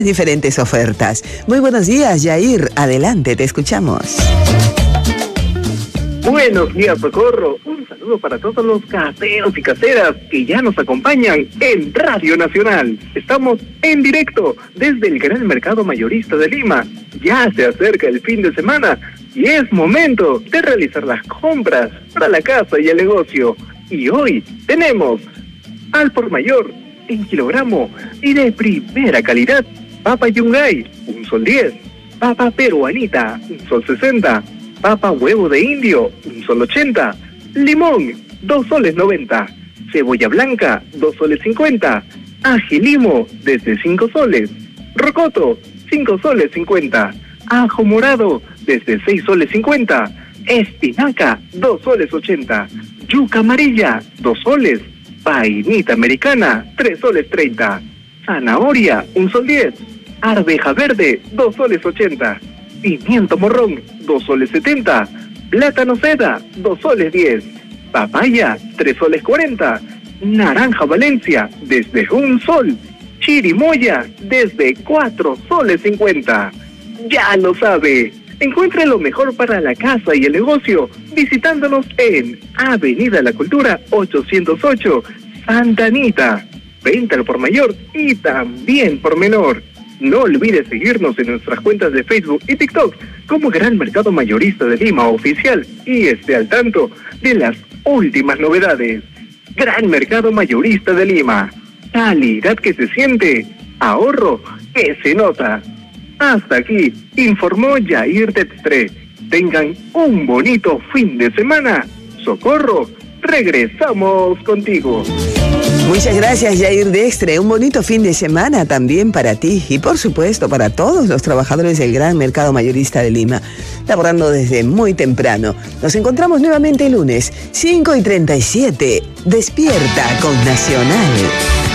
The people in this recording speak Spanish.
diferentes ofertas. Muy buenos días, Yair. Adelante, te escuchamos. Buenos días, Socorro. Un saludo para todos los caseros y caseras que ya nos acompañan en Radio Nacional. Estamos en directo desde el Gran Mercado Mayorista de Lima. Ya se acerca el fin de semana y es momento de realizar las compras para la casa y el negocio. Y hoy tenemos al por mayor en kilogramo y de primera calidad. Papa Yungay, un sol 10. Papa peruanita, un sol 60. Papa huevo de indio, un sol 80. Limón, 2 soles 90. Cebolla blanca, 2 soles 50. Ají limo, desde 5 soles. Rocoto, 5 soles 50. Ajo morado, desde 6 soles 50. Espinaca, 2 soles 80. Yuca amarilla, 2 soles. Vainita americana, 3 soles 30. Zanahoria, 1 sol 10. Arveja verde, 2 soles 80. Pimiento morrón, 2 soles 70. Plátano seda, 2 soles 10. Papaya, 3 soles 40. Naranja Valencia, desde 1 sol. Chirimoya, desde 4 soles 50. Ya lo sabe. Encuentre lo mejor para la casa y el negocio visitándonos en Avenida La Cultura 808, Santa Anita. Venta al por mayor y también por menor. No olvides seguirnos en nuestras cuentas de Facebook y TikTok como Gran Mercado Mayorista de Lima Oficial y esté al tanto de las últimas novedades. Gran Mercado Mayorista de Lima. Calidad que se siente, ahorro que se nota. Hasta aquí informó Yair Dextre. Tengan un bonito fin de semana. Socorro, regresamos contigo. Muchas gracias, Yair Dextre. Un bonito fin de semana también para ti y, por supuesto, para todos los trabajadores del Gran Mercado Mayorista de Lima, laborando desde muy temprano. Nos encontramos nuevamente el lunes, 5:37. Despierta con Nacional.